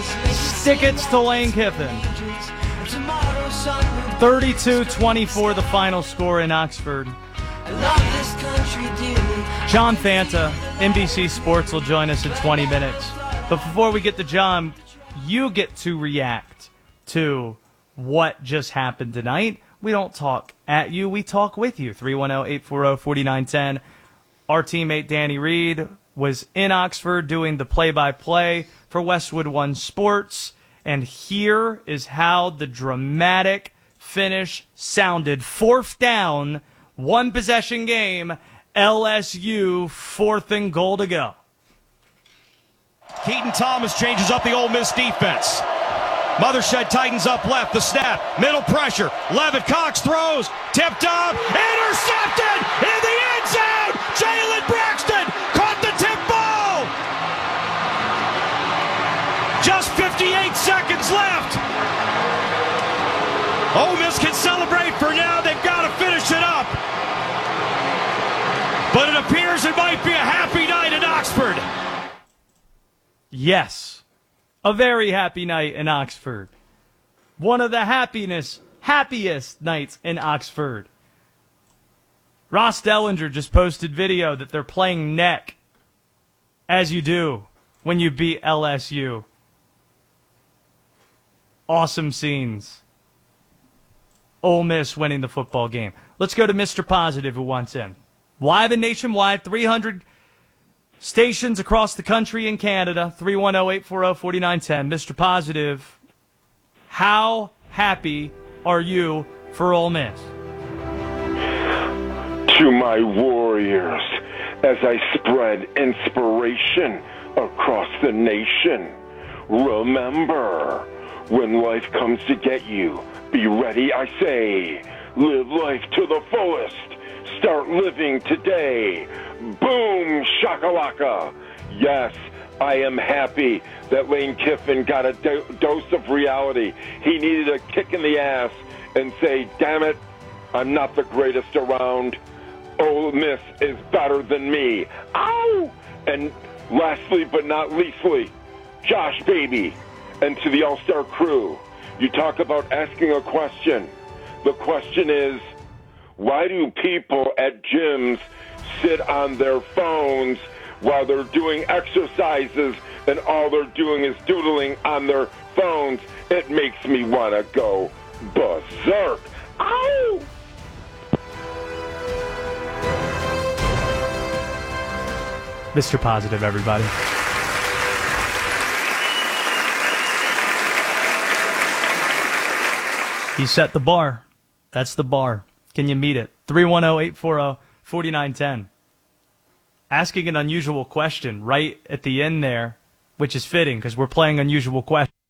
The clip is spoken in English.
Stickets to Lane Kiffin. 32-24 the final score in Oxford. John Fanta, NBC Sports, will join us in 20 minutes. But before we get to John, you get to react to what just happened tonight. We don't talk at you, we talk with you. 310-840-4910. Our teammate Danny Reed was in Oxford doing the play-by-play for Westwood One Sports, and here is how the dramatic finish sounded. Fourth down, one possession game, LSU, 4th and goal to go. Keaton Thomas changes up the Ole Miss defense. Mothershed tightens up left, the snap, middle pressure. Levitt Cox throws, tipped up, intercepted in the end zone. Jalen Braxton caught the tip ball. Just 58 seconds left. Ole Miss can celebrate for now. They've got to finish it up. But it appears it might be a happy night in Oxford. Yes. A very happy night in Oxford. One of the happiest nights in Oxford. Ross Dellinger just posted video that they're playing neck, as you do when you beat LSU. Awesome scenes. Ole Miss winning the football game. Let's go to Mr. Positive, who wants in. Live and nationwide, 300 stations across the country and Canada, 310-840-4910. Mr. Positive, how happy are you for Ole Miss? To my warriors, as I spread inspiration across the nation, remember, when life comes to get you, be ready, I say. Live life to the fullest. Start living today. Boom, shakalaka. Yes, I am happy that Lane Kiffin got a dose of reality. He needed a kick in the ass and say, damn it, I'm not the greatest around. Ole Miss is better than me. Ow! And lastly but not leastly, Josh Baby, and to the All-Star crew, you talk about asking a question. The question is, why do people at gyms sit on their phones while they're doing exercises and all they're doing is doodling on their phones? It makes me want to go berserk. Ow! Mr. Positive, everybody. He set the bar. That's the bar. Can you meet it? 310-840-4910. Asking an unusual question right at the end there, which is fitting because we're playing unusual questions.